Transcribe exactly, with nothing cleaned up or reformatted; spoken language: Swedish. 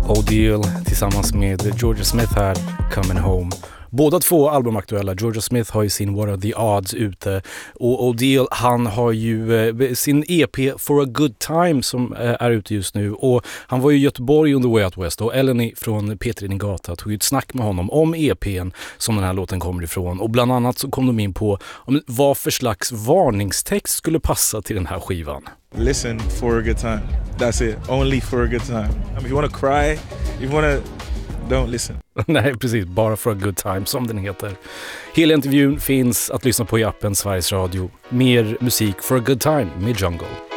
O'Deal tillsammans med Georgia Smith här, Coming Home. Båda två albumaktuella. Georgia Smith har ju sin What Are The Odds ute och O'Deal, han har ju eh, sin E P For A Good Time som eh, är ute just nu, och han var ju i Göteborg under Way Out West och Eleni från P tre Gata tog ju ett snack med honom om E P:n som den här låten kommer ifrån, och bland annat så kom de in på om vad för slags varningstext skulle passa till den här skivan. Listen for a good time. That's it. Only for a good time. I mean, if you want to cry, if you want to, don't listen. Nej, precis. Bara for a good time, som den heter. Hela intervjun finns att lyssna på i appen Sveriges Radio. Mer musik for a good time med Jungle.